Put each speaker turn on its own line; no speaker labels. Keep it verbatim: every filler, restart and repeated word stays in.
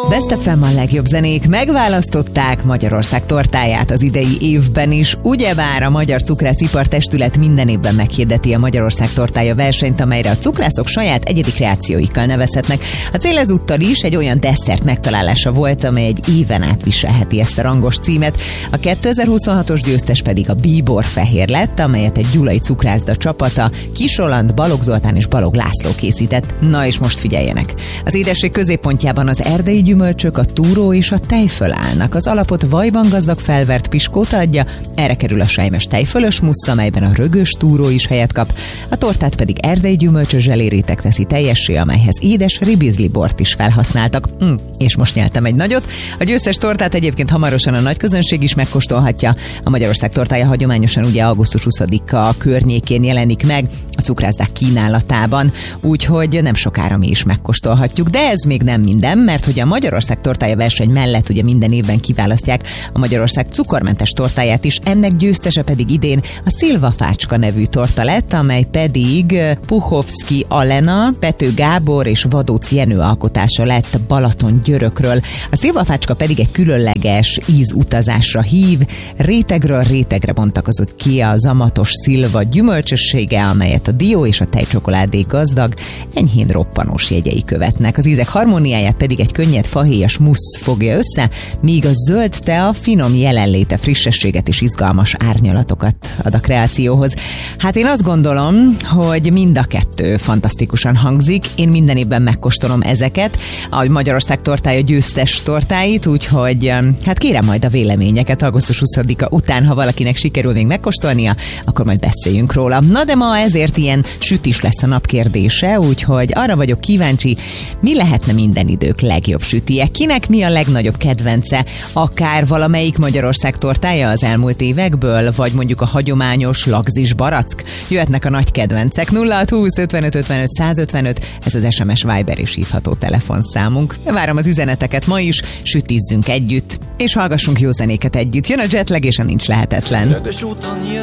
Best ef em a legjobb zenék megválasztották Magyarország tortáját az idei évben is. Ugyebár a Magyar Cukrászipar Testület minden évben meghirdeti a Magyarország tortája versenyt, amelyre a cukrászok saját egyedi kreációikkal nevezhetnek. A cél ezúttal is egy olyan desszert megtalálása volt, amely egy éven át viselheti ezt a rangos címet. A kétezer-huszonhatos győztes pedig a Bíbor fehér lett, amelyet egy gyulai cukrászda csapata, Kis Roland, Balogh Zoltán és Balogh László készített. Na és most figyeljenek! Az édesség középpontjában az erdei gyümölcsök, a túró és a tejföl állnak. Az alapot vajban gazdag felvert piskóta adja, erre kerül a sejmes tejfölös mussz, amelyben a rögös túró is helyet kap. A tortát pedig erdei gyümölcsös zselérétek teszi teljessé, amelyhez édes ribizli bort is felhasználtak. Mm, és most nyeltem egy nagyot. A győztes tortát egyébként hamarosan a nagy közönség is megkóstolhatja. A Magyarország tortája hagyományosan ugye augusztus huszadika környékén jelenik meg a cukrászdák kínálatában, úgyhogy nem sokára mi is megkóstolhatjuk. De ez még nem minden, mert hogy a Magyarország tortája verseny mellett ugye minden évben kiválasztják a Magyarország cukormentes tortáját is, ennek győztese pedig idén a Szilvafácska nevű torta lett, amely pedig Puchovszky Alena, Pető Gábor és Vadóc Jenő alkotása lett Balaton-Györökről. A Szilvafácska pedig egy különleges ízutazásra hív, rétegről rétegre bontakozott ki a zamatos szilva gyümölcsössége, amelyet a dió és a tejcsokoládé gazdag, enyhén roppanós jegyei követnek. Az ízek harmóniáját pedig egy könnyed fahéjas mussz fogja össze, míg a zöld tea finom jelenléte frissességet és izgalmas árnyalatokat ad a kreációhoz. Hát én azt gondolom, hogy mind a kettő fantasztikusan hangzik. Én minden évben megkóstolom ezeket, a Magyarország tortája győztes tortáit, úgyhogy hát kérem majd a véleményeket augusztus huszadika után, ha valakinek sikerül még megkóstolnia, akkor majd beszéljünk róla. Na de ma ezért ilyen sütis lesz a nap kérdése, úgyhogy arra vagyok kíváncsi, mi lehetne minden idők legjobb sütije? Kinek mi a legnagyobb kedvence? Akár valamelyik Magyarország tortája az elmúlt évekből, vagy mondjuk a hagyományos lagzis barack? Jöhetnek a nagy kedvencek. nulla hat húsz ötvenöt ötvenöt százötvenöt, ez az es em es, Viber és hívható telefonszámunk. Várom az üzeneteket ma is, sütizzünk együtt, és hallgassunk jó zenéket együtt. Jön a Jetlag és a Nincs lehetetlen.